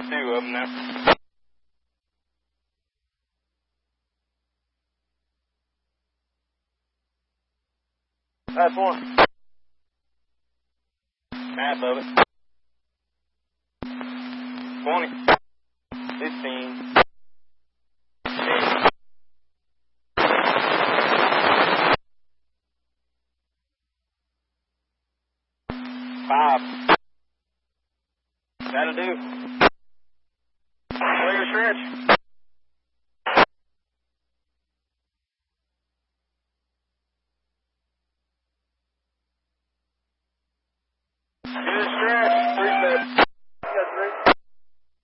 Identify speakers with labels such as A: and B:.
A: two of them now. That's one. Half of it. 20. 15. 5. That'll do.